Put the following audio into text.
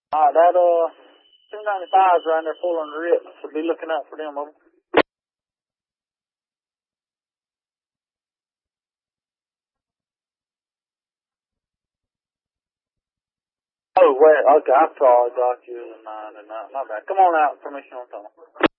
Alright, that, 295's around there pulling the rip, so be looking out for them, over. Oh, wait, okay, I probably got you in mind and not bad. Come on out, permission on time.